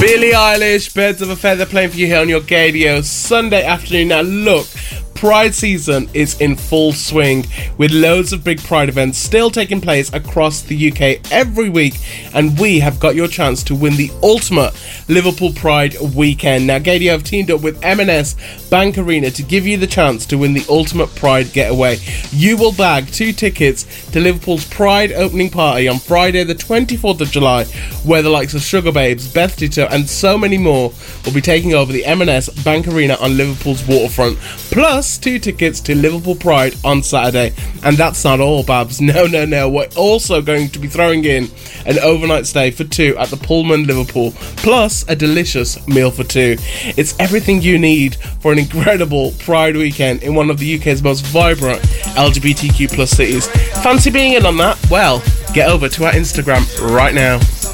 Billie Eilish, Birds of a Feather, playing for you here on your Gadio Sunday afternoon. Now look, Pride season is in full swing with loads of big Pride events still taking place across the UK every week, and we have got your chance to win the ultimate Liverpool Pride weekend. Now Gadio have teamed up with M&S Bank Arena to give you the chance to win the ultimate Pride getaway. You will bag 2 tickets to Liverpool's Pride opening party on Friday the 24th of July, where the likes of Sugar Babes, Beth Ditto and so many more will be taking over the M&S Bank Arena on Liverpool's waterfront, plus 2 tickets to Liverpool Pride on Saturday. And that's not all, Babs. No. We're also going to be throwing in an overnight stay for 2 at the Pullman Liverpool, plus a delicious meal for 2. It's everything you need for an incredible Pride weekend in one of the UK's most vibrant LGBTQ plus cities. Fancy being in on that? Well, get over to our Instagram right now.